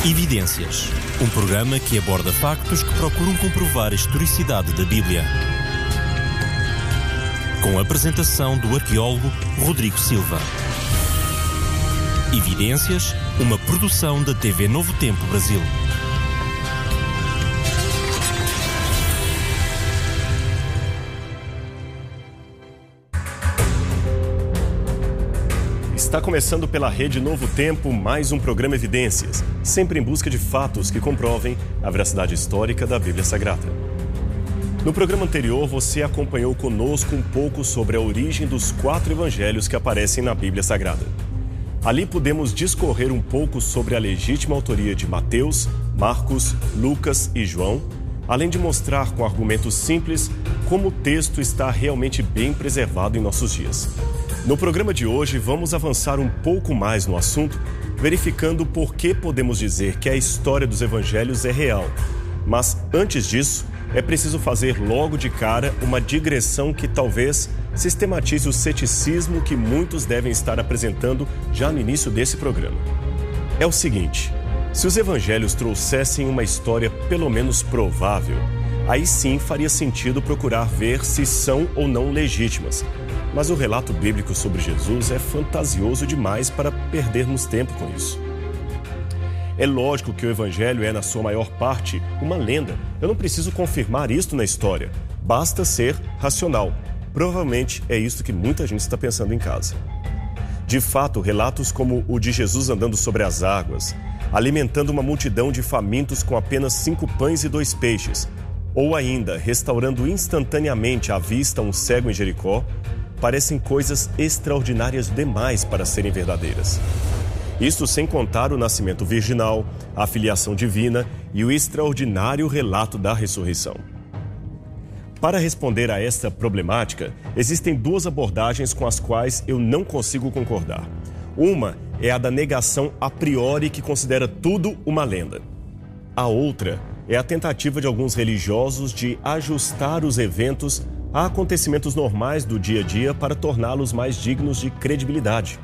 Evidências, um programa que aborda factos que procuram comprovar a historicidade da Bíblia. Com a apresentação do arqueólogo Rodrigo Silva. Evidências, uma produção da TV Novo Tempo Brasil. Está começando pela Rede Novo Tempo mais um programa Evidências, sempre em busca de fatos que comprovem a veracidade histórica da Bíblia Sagrada. No programa anterior, você acompanhou conosco um pouco sobre a origem dos 4 evangelhos que aparecem na Bíblia Sagrada. Ali pudemos discorrer um pouco sobre a legítima autoria de Mateus, Marcos, Lucas e João, além de mostrar com argumentos simples como o texto está realmente bem preservado em nossos dias. No programa de hoje, vamos avançar um pouco mais no assunto, verificando por que podemos dizer que a história dos evangelhos é real. Mas, antes disso, é preciso fazer logo de cara uma digressão que talvez sistematize o ceticismo que muitos devem estar apresentando já no início desse programa. É o seguinte: se os evangelhos trouxessem uma história pelo menos provável, aí sim faria sentido procurar ver se são ou não legítimas. Mas o relato bíblico sobre Jesus é fantasioso demais para perdermos tempo com isso. É lógico que o evangelho é, na sua maior parte, uma lenda. Eu não preciso confirmar isto na história. Basta ser racional. Provavelmente é isso que muita gente está pensando em casa. De fato, relatos como o de Jesus andando sobre as águas, alimentando uma multidão de famintos com apenas 5 pães e 2 peixes, ou ainda restaurando instantaneamente à vista um cego em Jericó, parecem coisas extraordinárias demais para serem verdadeiras. Isto sem contar o nascimento virginal, a filiação divina e o extraordinário relato da ressurreição. Para responder a esta problemática, existem 2 abordagens com as quais eu não consigo concordar. Uma é a da negação a priori, que considera tudo uma lenda. A outra é a tentativa de alguns religiosos de ajustar os eventos a acontecimentos normais do dia a dia para torná-los mais dignos de credibilidade.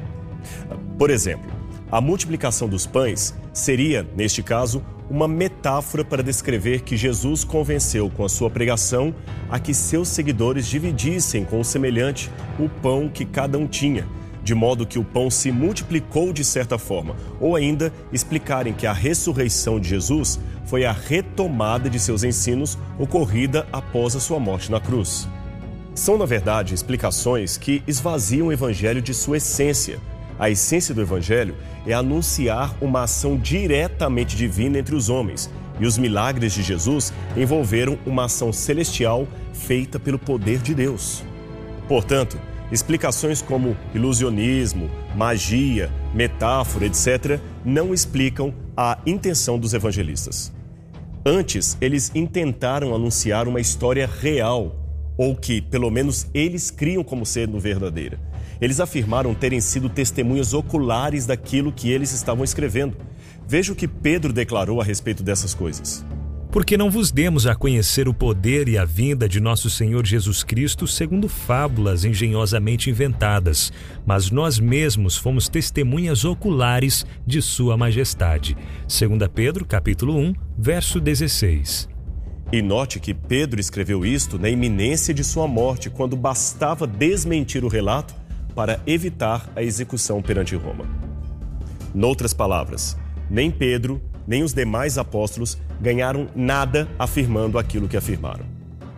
Por exemplo, a multiplicação dos pães seria, neste caso, uma metáfora para descrever que Jesus convenceu com a sua pregação a que seus seguidores dividissem com o semelhante o pão que cada um tinha, de modo que o pão se multiplicou de certa forma, ou ainda explicarem que a ressurreição de Jesus foi a retomada de seus ensinos ocorrida após a sua morte na cruz. São, na verdade, explicações que esvaziam o evangelho de sua essência. A essência do evangelho é anunciar uma ação diretamente divina entre os homens, e os milagres de Jesus envolveram uma ação celestial feita pelo poder de Deus. Portanto, explicações como ilusionismo, magia, metáfora, etc., não explicam a intenção dos evangelistas. Antes, eles intentaram anunciar uma história real, ou que, pelo menos, eles criam como sendo verdadeira. Eles afirmaram terem sido testemunhas oculares daquilo que eles estavam escrevendo. Veja o que Pedro declarou a respeito dessas coisas. Porque não vos demos a conhecer o poder e a vinda de nosso Senhor Jesus Cristo segundo fábulas engenhosamente inventadas, mas nós mesmos fomos testemunhas oculares de sua majestade. 2 Pedro, capítulo 1, verso 16. E note que Pedro escreveu isto na iminência de sua morte, quando bastava desmentir o relato para evitar a execução perante Roma. Noutras palavras, nem Pedro, nem os demais apóstolos ganharam nada afirmando aquilo que afirmaram.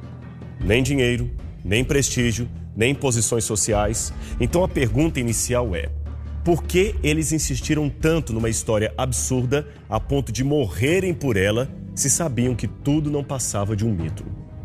Nem dinheiro, nem prestígio, nem posições sociais. Então a pergunta inicial é: por que eles insistiram tanto numa história absurda a ponto de morrerem por ela, se sabiam que tudo não passava de um mito?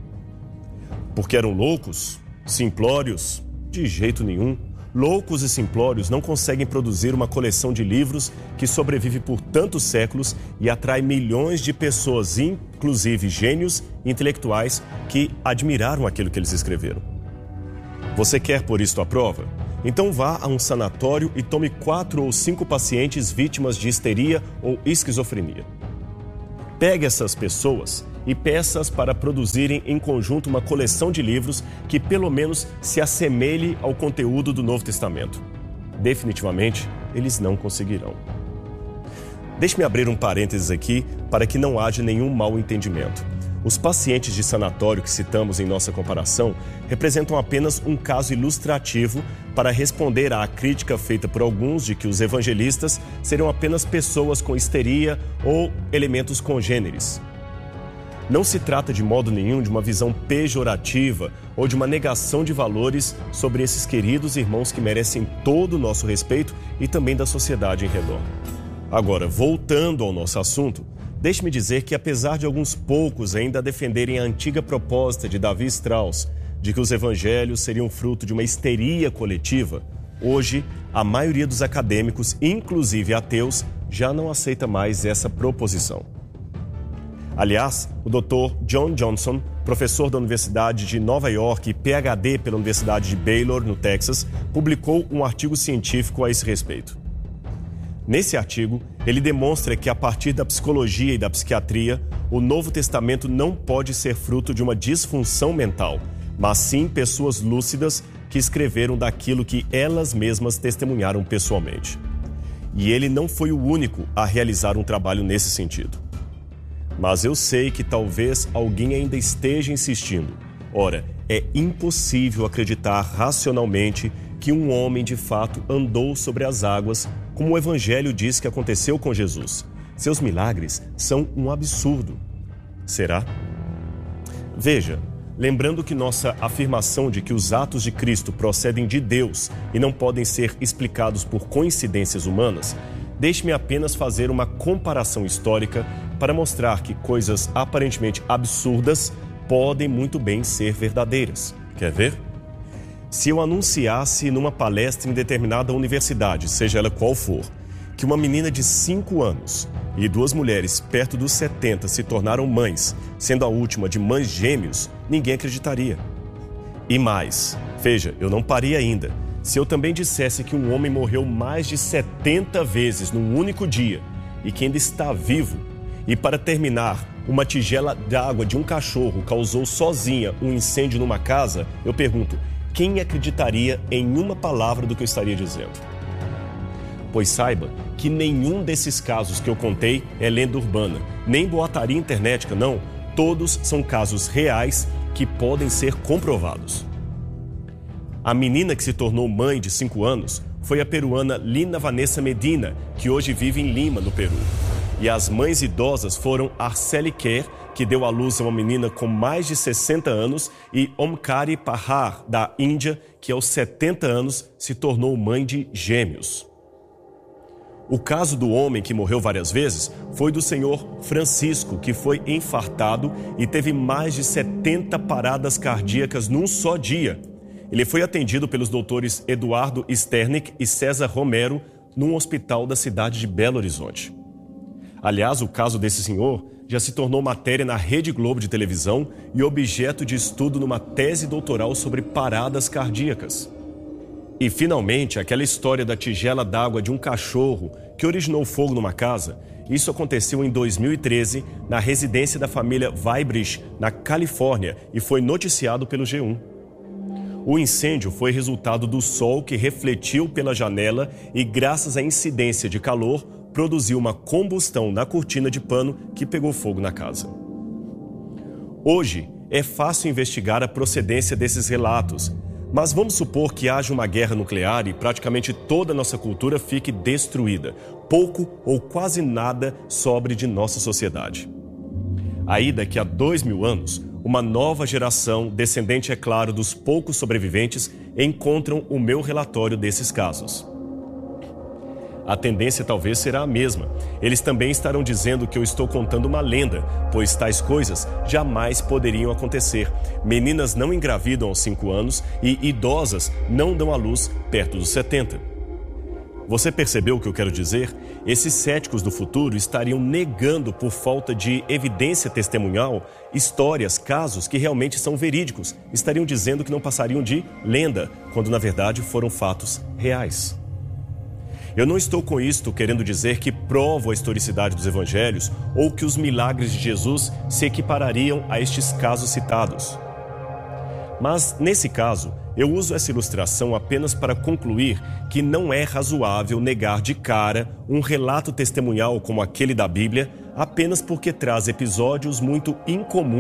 Porque eram loucos? Simplórios? De jeito nenhum. Loucos e simplórios não conseguem produzir uma coleção de livros que sobrevive por tantos séculos e atrai milhões de pessoas, inclusive gênios intelectuais, que admiraram aquilo que eles escreveram. Você quer pôr isto à prova? Então vá a um sanatório e tome 4 ou 5 pacientes vítimas de histeria ou esquizofrenia. Pegue essas pessoas e peça-as para produzirem em conjunto uma coleção de livros que pelo menos se assemelhe ao conteúdo do Novo Testamento. Definitivamente, eles não conseguirão. Deixe-me abrir um parênteses aqui para que não haja nenhum mal entendimento. Os pacientes de sanatório que citamos em nossa comparação representam apenas um caso ilustrativo para responder à crítica feita por alguns de que os evangelistas seriam apenas pessoas com histeria ou elementos congêneres. Não se trata de modo nenhum de uma visão pejorativa ou de uma negação de valores sobre esses queridos irmãos que merecem todo o nosso respeito e também da sociedade em redor. Agora, voltando ao nosso assunto, deixe-me dizer que apesar de alguns poucos ainda defenderem a antiga proposta de Davi Strauss de que os evangelhos seriam fruto de uma histeria coletiva, hoje a maioria dos acadêmicos, inclusive ateus, já não aceita mais essa proposição. Aliás, o Dr. John Johnson, professor da Universidade de Nova York e PhD pela Universidade de Baylor, no Texas, publicou um artigo científico a esse respeito. Nesse artigo, ele demonstra que a partir da psicologia e da psiquiatria, o Novo Testamento não pode ser fruto de uma disfunção mental, mas sim pessoas lúcidas que escreveram daquilo que elas mesmas testemunharam pessoalmente. E ele não foi o único a realizar um trabalho nesse sentido. Mas eu sei que talvez alguém ainda esteja insistindo. Ora, é impossível acreditar racionalmente que um homem de fato andou sobre as águas, como o Evangelho diz que aconteceu com Jesus. Seus milagres são um absurdo. Será? Veja, lembrando que nossa afirmação de que os atos de Cristo procedem de Deus e não podem ser explicados por coincidências humanas, deixe-me apenas fazer uma comparação histórica para mostrar que coisas aparentemente absurdas podem muito bem ser verdadeiras. Quer ver? Se eu anunciasse numa palestra em determinada universidade, seja ela qual for, que uma menina de 5 anos e 2 mulheres perto dos 70 se tornaram mães, sendo a última de mães gêmeos, ninguém acreditaria. E mais, veja, eu não parei ainda. Se eu também dissesse que um homem morreu mais de 70 vezes num único dia e que ainda está vivo, e para terminar, uma tigela d'água de um cachorro causou sozinha um incêndio numa casa, eu pergunto, quem acreditaria em uma palavra do que eu estaria dizendo? Pois saiba que nenhum desses casos que eu contei é lenda urbana, nem boataria internética, não. Todos são casos reais que podem ser comprovados. A menina que se tornou mãe de 5 anos foi a peruana Lina Vanessa Medina, que hoje vive em Lima, no Peru. E as mães idosas foram Arceli Kerr, que deu à luz a uma menina com mais de 60 anos, e Omkari Pahar, da Índia, que aos 70 anos se tornou mãe de gêmeos. O caso do homem que morreu várias vezes foi do senhor Francisco, que foi infartado e teve mais de 70 paradas cardíacas num só dia. Ele foi atendido pelos doutores Eduardo Sternick e César Romero num hospital da cidade de Belo Horizonte. Aliás, o caso desse senhor já se tornou matéria na Rede Globo de televisão e objeto de estudo numa tese doutoral sobre paradas cardíacas. E, finalmente, aquela história da tigela d'água de um cachorro que originou fogo numa casa, isso aconteceu em 2013 na residência da família Weibrecht, na Califórnia, e foi noticiado pelo G1. O incêndio foi resultado do sol que refletiu pela janela e, graças à incidência de calor, produziu uma combustão na cortina de pano que pegou fogo na casa. Hoje, é fácil investigar a procedência desses relatos, mas vamos supor que haja uma guerra nuclear e praticamente toda a nossa cultura fique destruída. Pouco ou quase nada sobre de nossa sociedade. Aí, daqui a 2000 anos, uma nova geração, descendente, é claro, dos poucos sobreviventes, encontram o meu relatório desses casos. A tendência talvez será a mesma. Eles também estarão dizendo que eu estou contando uma lenda, pois tais coisas jamais poderiam acontecer. Meninas não engravidam aos 5 anos e idosas não dão à luz perto dos 70. Você percebeu o que eu quero dizer? Esses céticos do futuro estariam negando, por falta de evidência testemunhal, histórias, casos que realmente são verídicos. Estariam dizendo que não passariam de lenda, quando na verdade foram fatos reais. Eu não estou com isto querendo dizer que provo a historicidade dos evangelhos ou que os milagres de Jesus se equiparariam a estes casos citados. Mas, nesse caso, eu uso essa ilustração apenas para concluir que não é razoável negar de cara um relato testemunhal como aquele da Bíblia apenas porque traz episódios muito incomuns